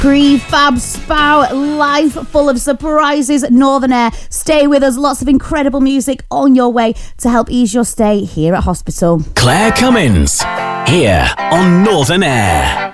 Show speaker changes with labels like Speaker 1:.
Speaker 1: Prefab Spout, life full of surprises, Northern Air. Stay with us, lots of incredible music on your way to help ease your stay here at hospital.
Speaker 2: Claire Cummins, here on Northern Air.